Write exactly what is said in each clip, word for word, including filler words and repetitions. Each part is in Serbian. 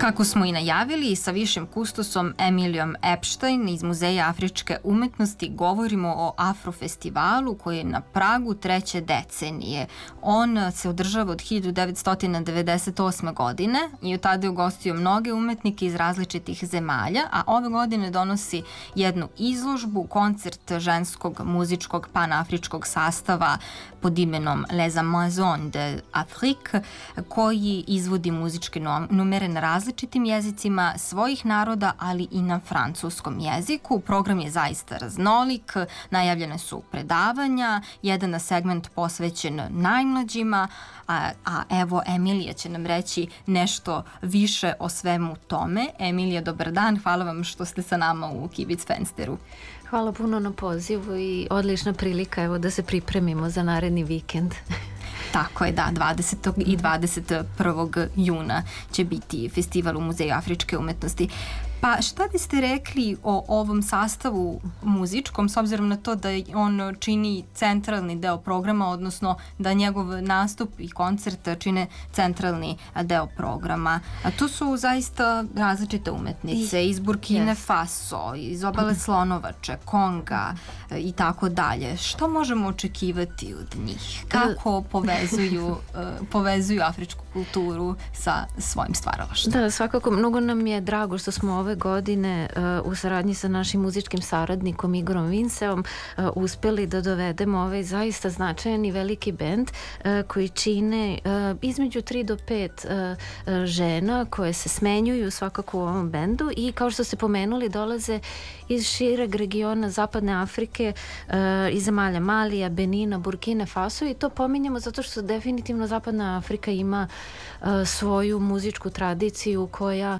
Kako smo i najavili, sa višim kustosom Emilijom Epstein iz Muzeja afričke umetnosti govorimo o Afrofestivalu koji je na pragu treće decenije. On se održava od hiljadu devetsto devedeset osme. godine i od tada je ugostio mnoge umetnike iz različitih zemalja, a ove godine donosi jednu izložbu, koncert ženskog muzičkog panafričkog sastava pod imenom Les Amazones de Afrique, koji izvodi muzičke numere na različitim jezicima svojih naroda, ali i na francuskom jeziku. Program je zaista raznolik, najavljene su predavanja, jedan segment posvećen najmlađima, a, a evo Emilija će nam reći nešto više o svemu tome. Emilija, dobar dan, hvala vam što ste sa nama u Kibic Fensteru. Hvala puno na pozivu i odlična prilika evo da se pripremimo za naredni vikend. Tako je, da, dvadesetog i dvadeset prvog juna će biti festival u Muzeju afričke umetnosti. Pa šta biste rekli o ovom sastavu muzičkom, s obzirom na to da on čini centralni deo programa, odnosno da njegov nastup i koncert čine centralni deo programa? A to su zaista različite umetnice iz Burkine Faso, iz obale Slonovače, Konga i tako dalje. Što možemo očekivati od njih? Kako povezuju, povezuju afričku kulturu sa svojim stvaralaštvom? Da, svakako, mnogo nam je drago što smo ove godine uh, u saradnji sa našim muzičkim saradnikom Igorom Vinceom uh, uspeli da dovedemo ovaj zaista značajan i veliki bend uh, koji čine uh, između tri do pet uh, uh, žena koje se smenjuju svakako u ovom bendu i kao što ste pomenuli dolaze iz šireg regiona Zapadne Afrike, uh, iz zemalja Malija, Benina, Burkine Faso i to pominjamo zato što definitivno Zapadna Afrika ima uh, svoju muzičku tradiciju koja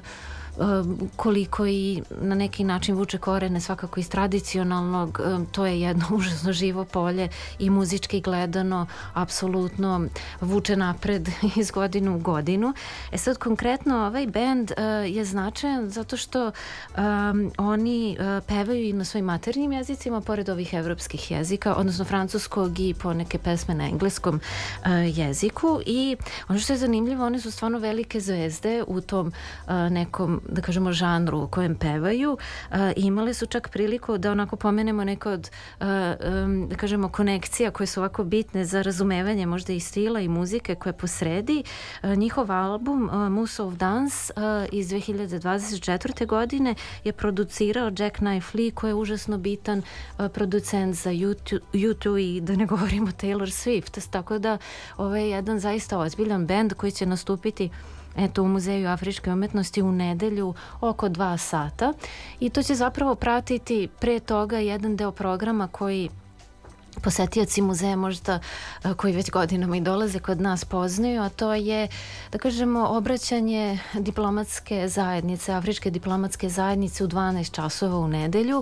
koliko i na neki način vuče korene svakako iz tradicionalnog, to je jedno užasno živo polje i muzički gledano apsolutno vuče napred iz godinu u godinu. E sad konkretno ovaj band uh, je značajan zato što um, oni uh, pevaju i na svojim maternjim jezicima pored ovih evropskih jezika, odnosno francuskog i poneke pesme na engleskom uh, jeziku i ono što je zanimljivo, one su stvarno velike zvezde u tom uh, nekom da kažemo žanru u kojem pevaju. Uh, imali su čak priliku da onako pomenemo neke od uh, um, da kažemo konekcija koje su ovako bitne za razumevanje možda i stila i muzike koje posredi. Uh, njihov album uh, Mousse of Dance uh, iz dve hiljade dvadeset četvrte. godine je producirao Jack Knife Lee koji je užasno bitan uh, producent za U dva i da ne govorimo Taylor Swift. Tako da ovo je jedan zaista ozbiljan bend koji će nastupiti eto u Muzeju afričke umetnosti u nedelju oko dva sata i to će zapravo pratiti pre toga jedan deo programa koji posetioci muzeja možda koji već godinama i dolaze kod nas poznaju, a to je da kažemo obraćanje diplomatske zajednice, afričke diplomatske zajednice u dvanaest časova u nedelju.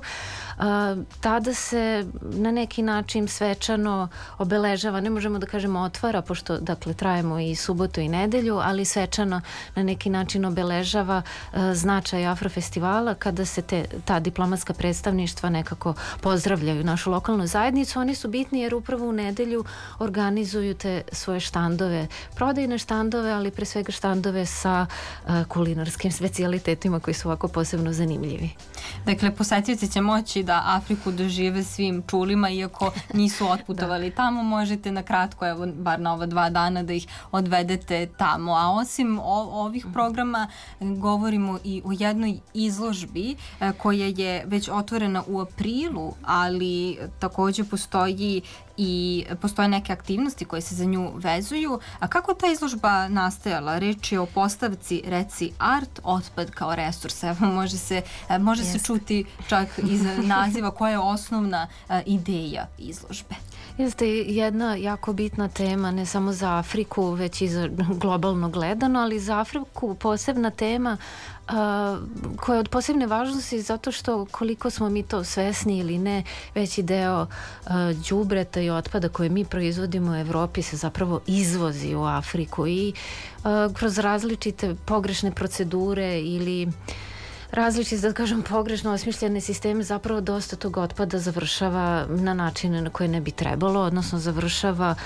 Tada se na neki način svečano obeležava, ne možemo da kažemo otvara, pošto dakle trajemo i subotu i nedelju, ali svečano na neki način obeležava značaj Afrofestivala kada se te, ta diplomatska predstavništva nekako pozdravljaju našu lokalnu zajednicu. Oni su bitni jer upravo u nedelju organizuju te svoje štandove, prodajne štandove, ali pre svega štandove sa uh, kulinarskim specijalitetima koji su ovako posebno zanimljivi. Dakle, posetioci će moći da Afriku dožive svim čulima, iako nisu otputovali da. tamo, možete na kratko, evo, bar na ova dva dana da ih odvedete tamo. A osim o, ovih programa govorimo i o jednoj izložbi eh, koja je već otvorena u aprilu, ali takođe postoji i postoje neke aktivnosti koje se za nju vezuju. A kako ta izložba nastajala? Reč je o postavci Reci art, otpad kao resurs. Evo, može se, može se čuti čak iz naziva koja je osnovna ideja izložbe. Jeste jedna jako bitna tema, ne samo za Afriku, već i za globalno gledano, ali za Afriku posebna tema Uh, koja je od posebne važnosti zato što koliko smo mi to svesni ili ne, veći deo uh, đubreta i otpada koje mi proizvodimo u Evropi se zapravo izvozi u Afriku i uh, kroz različite pogrešne procedure ili različite, da kažem, pogrešno osmišljene sisteme, zapravo dosta tog otpada završava na načine na koje ne bi trebalo, odnosno završava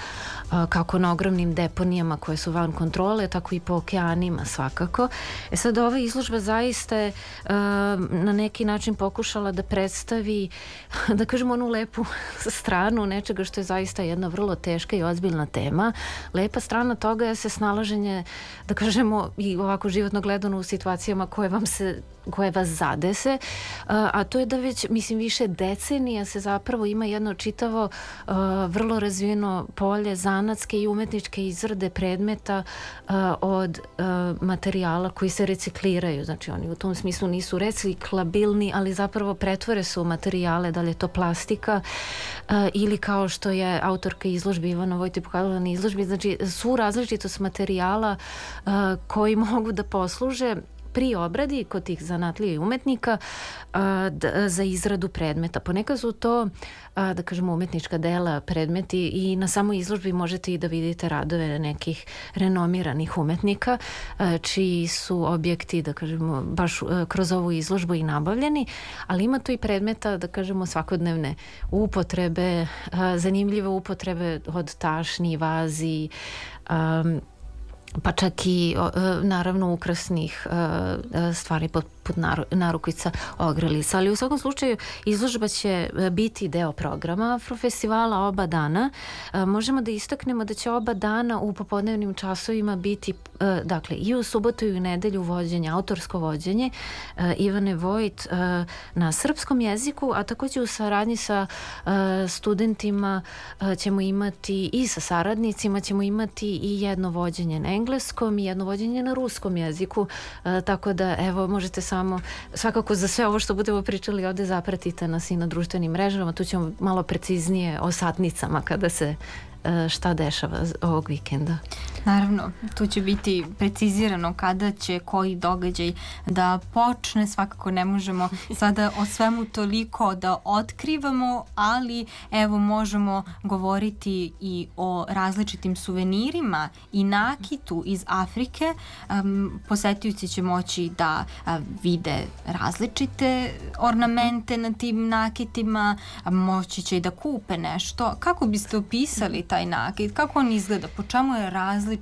kako na ogromnim deponijama koje su van kontrole, tako i po okeanima svakako. E sad ova izložba zaista je na neki način pokušala da predstavi, da kažemo, onu lepu stranu nečega što je zaista jedna vrlo teška i ozbiljna tema. Lepa strana toga je se snalaženje, da kažemo, i ovako životno gledano u situacijama koje vam se koje vas zadese, a to je da već, mislim, više decenija se zapravo ima jedno čitavo vrlo razvijeno polje zanatske i umetničke izrade predmeta od materijala koji se recikliraju. Znači oni u tom smislu nisu reciklabilni, ali zapravo pretvore su materijale, da li je to plastika ili kao što je autorka izložbe Ivana Vojtej pokazala na izložbi, znači svu različitost materijala koji mogu da posluže pri obradi kod tih zanatlijih umetnika za izradu predmeta. Ponekad su to, da kažemo, umetnička dela, predmeti i na samoj izložbi možete i da vidite radove nekih renomiranih umetnika čiji su objekti, da kažemo, baš kroz ovu izložbu i nabavljeni, ali ima tu i predmeta, da kažemo, svakodnevne upotrebe, zanimljive upotrebe od tašni, vazi, pa čak i naravno ukrasnih stvari poput narukvica, ogrlica. Ali u svakom slučaju izložba će biti deo programa Afrofestivala oba dana. Možemo da istaknemo da će oba dana u popodnevnim časovima biti, dakle, i u subotu i u nedelju vođenje, autorsko vođenje Ivane Vojt na srpskom jeziku, a također u saradnji sa studentima ćemo imati i sa saradnicima ćemo imati i jedno vođenje na engleskom i jedno vođenje na ruskom jeziku, tako da evo možete samo svakako za sve ovo što budemo pričali ovde zapratite nas i na društvenim mrežama, tu ćemo malo preciznije o satnicama kada se šta dešava ovog vikenda. Naravno, tu će biti precizirano kada će koji događaj da počne, svakako ne možemo sada o svemu toliko da otkrivamo, ali evo možemo govoriti i o različitim suvenirima i nakitu iz Afrike. Um, posetioci će moći da a, vide različite ornamente na tim nakitima, a, moći će i da kupe nešto. Kako biste opisali taj nakit? Kako on izgleda? Po čemu je različit?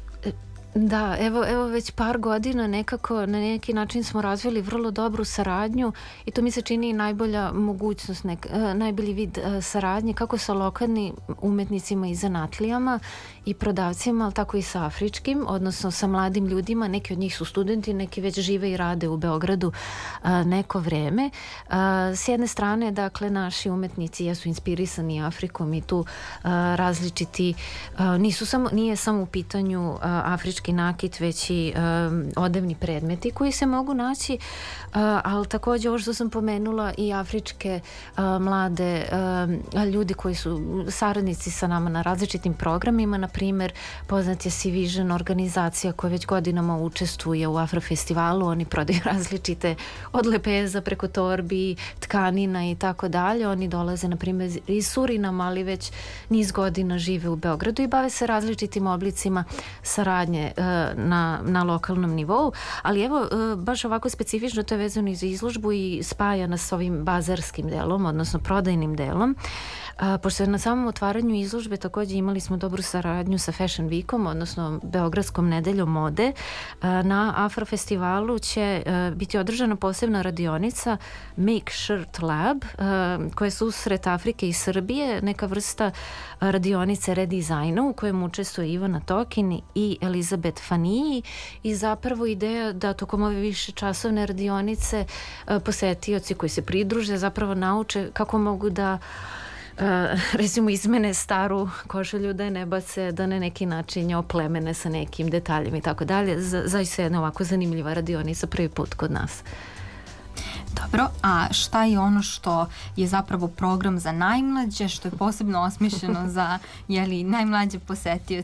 Da, evo, evo već par godina nekako na neki način smo razvili vrlo dobru saradnju i to mi se čini najbolja mogućnost, nek, najbolji vid saradnje kako sa lokalnim umetnicima i zanatlijama i prodavcima, ali tako i sa afričkim, odnosno sa mladim ljudima. Neki od njih su studenti, neki već žive i rade u Beogradu a, neko vreme. A, s jedne strane, dakle, naši umetnici jesu inspirisani Afrikom i tu a, različiti, a, nisu samo, nije samo u pitanju a, afrički nakit, već i um, odevni predmeti koji se mogu naći, uh, ali također ovo što sam pomenula i afričke uh, mlade uh, ljudi koji su saradnici sa nama na različitim programima, na primjer poznat je Sea Vision organizacija koja već godinama učestvuje u Afrofestivalu, oni prodaju različite od lepeza preko torbi, tkanina i tako dalje, oni dolaze na primjer iz Surinama, ali već niz godina žive u Beogradu i bave se različitim oblicima saradnje na, na lokalnom nivou, ali evo baš ovako specifično to je vezano i za izložbu i spaja nas s ovim bazarskim delom, odnosno prodajnim delom. A, pošto je na samom otvaranju izložbe također imali smo dobru saradnju sa Fashion Weekom, odnosno Beogradskom nedeljom mode. A, na Afrofestivalu će a, biti održana posebna radionica Make Shirt Lab, a, koja je susret Afrike i Srbije, neka vrsta radionice redizajna u kojem učestvuje Ivana Tokin i Elizabeth Faniji i zapravo ideja da tokom ove više časovne radionice a, posetioci koji se pridruže zapravo nauče kako mogu da Uh, recimo izmene staru košulju, da je ne bace, da na neki način je oplemene sa nekim detaljima i tako dalje. Zaista je jedna ovako zanimljiva radionica prvi put kod nas. Dobro, a šta je ono što je zapravo program za najmlađe, što je posebno osmišljeno za, jeli, najmlađe posetioce?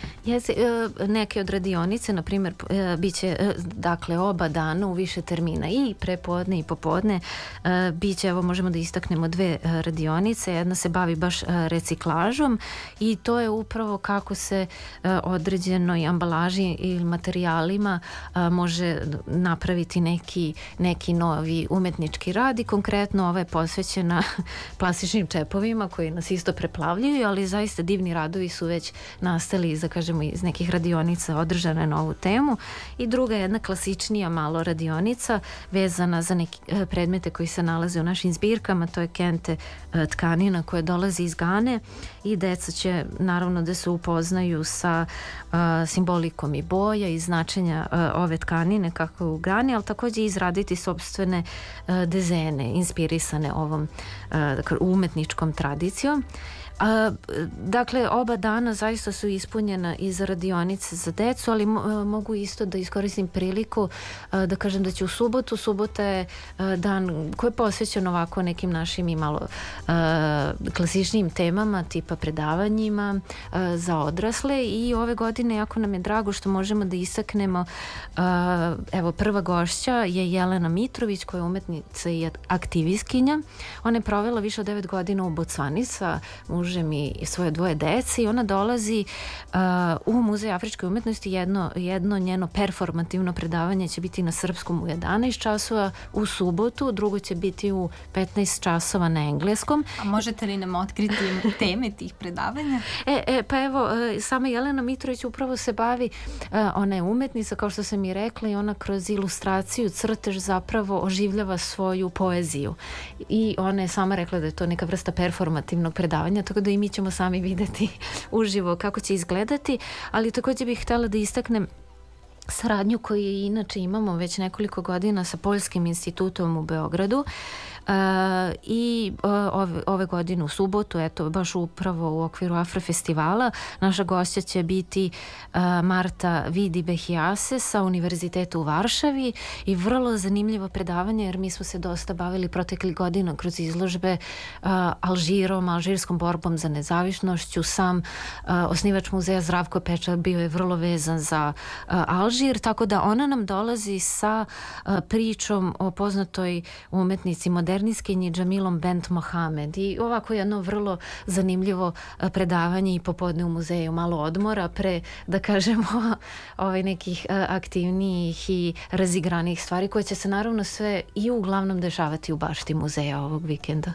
Jeste, neke od radionice, na primjer, bit će dakle oba dana u više termina, i prepodne i popodne. Bit će, evo možemo da istaknemo dve radionice, jedna se bavi baš reciklažom i to je upravo kako se određenoj ambalaži ili materijalima može napraviti neki, neki novi umetnički rad, i konkretno ova je posvećena plastičnim čepovima koji nas isto preplavljuju, ali zaista divni radovi su već nastali iz, da kažemo, iz nekih radionica održane na ovu temu. I druga je jedna klasičnija malo radionica vezana za neke predmete koji se nalaze u našim zbirkama, to je kente tkanina koja dolazi iz Gane, i deca će naravno da se upoznaju sa uh, simbolikom i boja i značenja uh, ove tkanine kako u Gani, ali takođe izraditi sopstvene uh, dezene inspirisane ovom uh, umetničkom tradicijom. A, dakle, oba dana zaista su ispunjena iz radionice za decu, ali mo- mogu isto da iskoristim priliku a, da kažem da će u subotu, subota je a, dan koji je posvećen ovako nekim našim i malo a, klasičnim temama, tipa predavanjima a, za odrasle, i ove godine jako nam je drago što možemo da istaknemo, a, evo, prva gošća je Jelena Mitrović, koja je umetnica i aktivistkinja. Ona je provela više od devet godina u Bocvani sa mužem i svoje dvoje dece, i ona dolazi uh, u Muzej afričke umetnosti. Jedno, jedno njeno performativno predavanje će biti na srpskom u jedanaest časova u subotu, drugo će biti u petnaest časova na engleskom. A možete li nam otkriti teme tih predavanja? E, e, pa evo, sama Jelena Mitrović upravo se bavi, uh, ona je umetnica, kao što sam i rekla, i ona kroz ilustraciju, crtež zapravo oživljava svoju poeziju. I ona je sama rekla da je to neka vrsta performativnog predavanja, tako da i mi ćemo sami videti uživo kako će izgledati, ali također bih htjela da istaknem saradnju koju inače imamo već nekoliko godina sa Poljskim institutom u Beogradu. Uh, i uh, ove, ove godine u subotu, eto, baš upravo u okviru Afrofestivala, naša gošća će biti uh, Marta Vidi Behijase sa Univerziteta u Varšavi, i vrlo zanimljivo predavanje, jer mi smo se dosta bavili proteklih godina kroz izložbe uh, Alžirom, alžirskom borbom za nezavisnošću. Sam uh, osnivač muzeja Zdravko Pečar bio je vrlo vezan za uh, Alžir, tako da ona nam dolazi sa uh, pričom o poznatoj umetnici moderniskinji Džamilom Bent Mohamed, i ovako jedno vrlo zanimljivo predavanje i popodne u muzeju, malo odmora pre, da kažemo, ovaj nekih aktivnijih i razigranih stvari koje će se naravno sve i uglavnom dešavati u bašti muzeja ovog vikenda.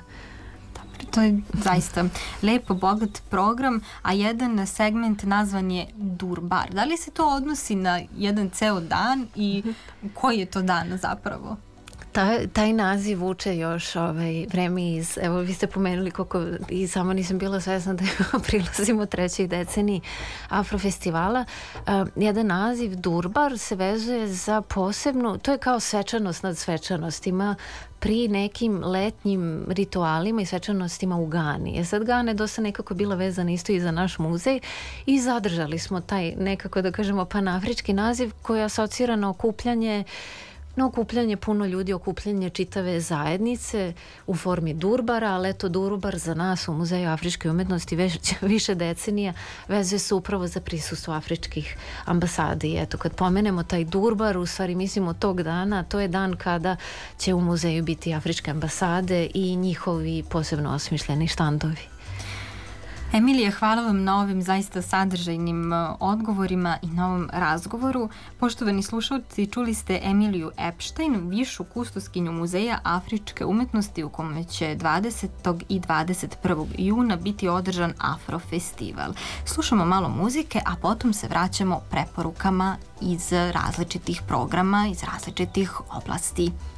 To je zaista lepo, bogat program, a jedan segment nazvan je Durbar. Da li se to odnosi na jedan ceo dan i koji je to dan zapravo? Taj, taj naziv vuče još ovaj, vreme iz, evo vi ste pomenuli koliko, i samo nisam bila svesna da prilazimo trećoj deceniji Afrofestivala. Uh, jedan naziv Durbar se vezuje za posebnu, to je kao svečanost nad svečanostima pri nekim letnjim ritualima i svečanostima u Gani. E sad, Gana je dosta nekako bila vezana isto i za naš muzej, i zadržali smo taj nekako, da kažemo, panafrički naziv koji asocira na okupljanje na okupljanje puno ljudi, okupljanje čitave zajednice u formi Durbara, ali eto, Durbar za nas u Muzeju afričke umetnosti već više decenija vezuje se upravo za prisustvo afričkih ambasada. I eto, kad pomenemo taj Durbar, u stvari mislimo tog dana, to je dan kada će u muzeju biti afričke ambasade i njihovi posebno osmišljeni štandovi. Emilija, hvala vam na ovim zaista sadržajnim odgovorima i na ovom razgovoru. Poštovani slušalci, čuli ste Emiliju Epštajn, višu kustoskinju Muzeja afričke umetnosti, u kome će dvadesetog i dvadeset prvog juna biti održan Afrofestival. Slušamo malo muzike, a potom se vraćamo preporukama iz različitih programa, iz različitih oblasti.